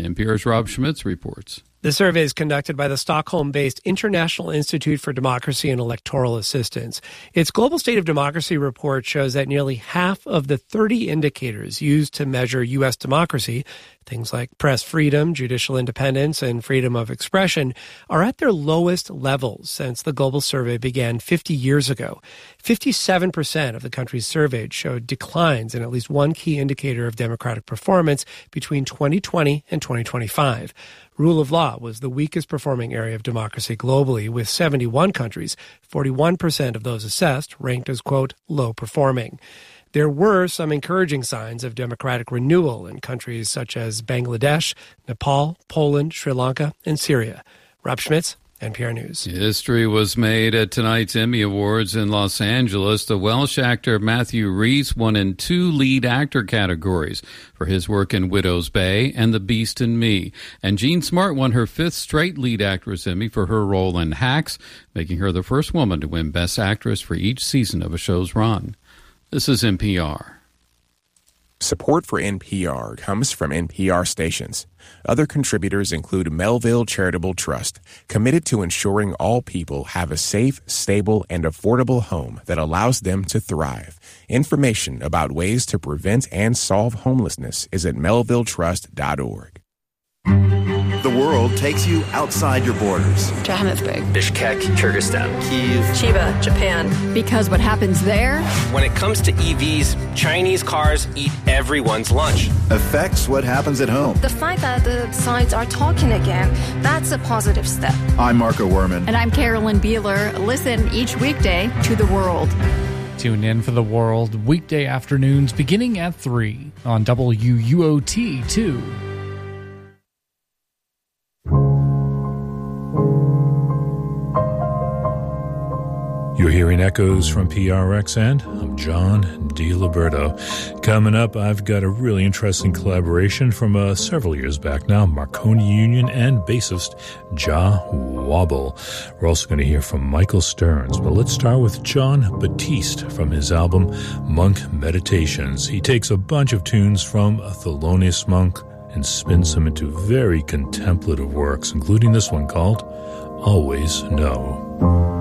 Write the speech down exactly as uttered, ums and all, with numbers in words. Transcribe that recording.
N P R's Rob Schmitz reports. The survey is conducted by the Stockholm-based International Institute for Democracy and Electoral Assistance. Its Global State of Democracy report shows that nearly half of the thirty indicators used to measure U S democracy, things like press freedom, judicial independence, and freedom of expression, are at their lowest levels since the global survey began fifty years ago. fifty-seven percent of the countries surveyed showed declines in at least one key indicator of democratic performance between twenty twenty and twenty twenty-five. Rule of law was the weakest performing area of democracy globally, with seventy-one countries, forty-one percent of those assessed, ranked as, quote, low performing. There were some encouraging signs of democratic renewal in countries such as Bangladesh, Nepal, Poland, Sri Lanka, and Syria. Rob Schmitz, N P R News. History was made at tonight's Emmy Awards in Los Angeles. The Welsh actor Matthew Rhys won in two lead actor categories for his work in Widow's Bay and The Beast and Me. And Jean Smart won her fifth straight lead actress Emmy for her role in Hacks, making her the first woman to win Best Actress for each season of a show's run. This is N P R. Support for N P R comes from N P R stations. Other contributors include Melville Charitable Trust, committed to ensuring all people have a safe, stable, and affordable home that allows them to thrive. Information about ways to prevent and solve homelessness is at melville trust dot org. The world takes you outside your borders. Johannesburg, Bishkek, Kyrgyzstan, Kyiv, Chiba, Japan. Because what happens there? When it comes to E Vs, Chinese cars eat everyone's lunch. Affects what happens at home. The fact that the sides are talking again, that's a positive step. I'm Marco Werman. And I'm Carolyn Beeler. Listen each weekday to The World. Tune in for The World weekday afternoons beginning at three on W U O T two. You're hearing echoes from P R X, and I'm John DiLiberto. Coming up, I've got a really interesting collaboration from uh, several years back now, Marconi Union and bassist Jah Wobble. We're also going to hear from Michael Stearns, but let's start with Jon Batiste from his album Monk Meditations. He takes a bunch of tunes from Thelonious Monk and spins them into very contemplative works, including this one called Always Know.